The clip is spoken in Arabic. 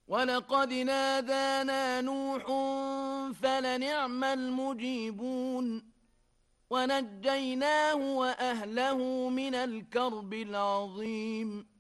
ولقد نادانا نوح فلنعم المجيبون ونجيناه وأهله من الكرب العظيم